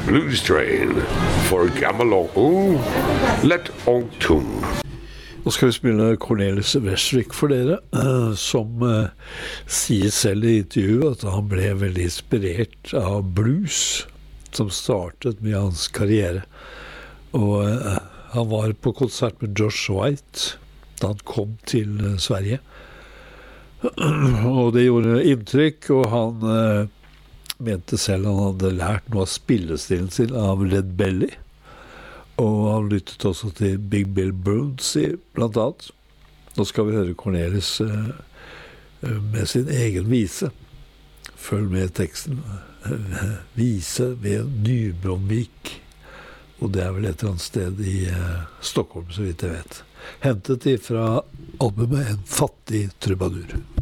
Blues Train for Gamalongo, let on tune. Nå skal vi spille Cornelis Vreeswijk for dere, som sier selv i intervjuet at han ble veldig inspirert av blues, som startet med hans karriere. Og han var på konsert med Josh White da han kom til Sverige. Og det gjorde inntrykk, og han mente selv han hadde lært noe av spillestilen sin av Red Belly. Og han lyttet også til Big Bill Broonzy, blant annet. Nå skal vi høre Cornelis med sin egen vise. Følg med teksten. Vise ved Nybromvik. Og det vel et eller annet sted i Stockholm, så vidt jeg vet. Hentet ifra albumet En fattig trubadur.